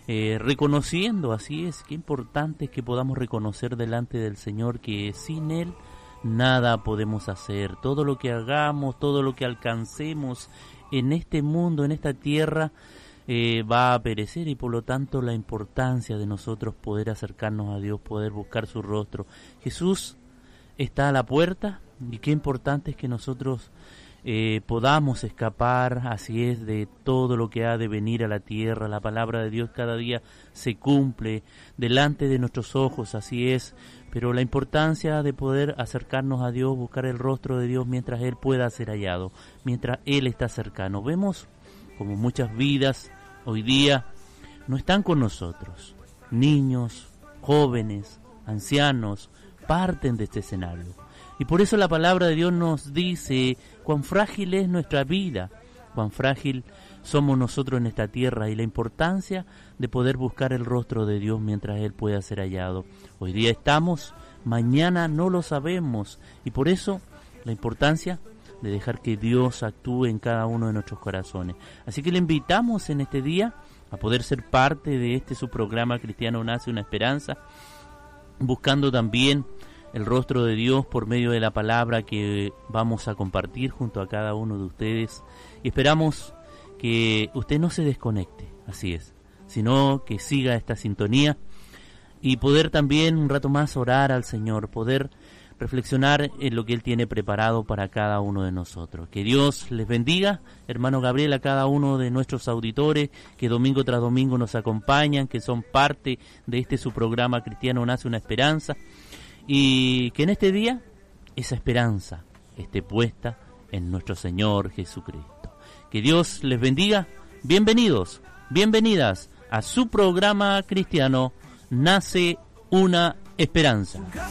reconociendo, así es, qué importante es que podamos reconocer delante del Señor que sin Él nada podemos hacer. Todo lo que hagamos, todo lo que alcancemos en este mundo, en esta tierra, va a perecer, y por lo tanto la importancia de nosotros poder acercarnos a Dios, poder buscar su rostro. Jesús está a la puerta, y qué importante es que nosotros podamos escapar, así es, de todo lo que ha de venir a la tierra. La palabra de Dios cada día se cumple delante de nuestros ojos, así es, pero la importancia de poder acercarnos a Dios, buscar el rostro de Dios mientras Él pueda ser hallado, mientras Él está cercano. Vemos como muchas vidas hoy día no están con nosotros. Niños, jóvenes, ancianos, parten de este escenario. Y por eso la palabra de Dios nos dice cuán frágil es nuestra vida, cuán frágil somos nosotros en esta tierra, y la importancia de poder buscar el rostro de Dios mientras Él pueda ser hallado. Hoy día estamos, mañana no lo sabemos, y por eso la importancia de dejar que Dios actúe en cada uno de nuestros corazones. Así que le invitamos en este día a poder ser parte de su programa Cristiano Nace una Esperanza, buscando también el rostro de Dios por medio de la palabra que vamos a compartir junto a cada uno de ustedes, y esperamos que usted no se desconecte, así es, sino que siga esta sintonía, y poder también un rato más orar al Señor, poder reflexionar en lo que Él tiene preparado para cada uno de nosotros. Que Dios les bendiga, hermano Gabriel, a cada uno de nuestros auditores que domingo tras domingo nos acompañan, que son parte de su programa Cristiano Nace una Esperanza, y que en este día esa esperanza esté puesta en nuestro Señor Jesucristo. Que Dios les bendiga. Bienvenidos, bienvenidas a su programa Cristiano Nace una Esperanza.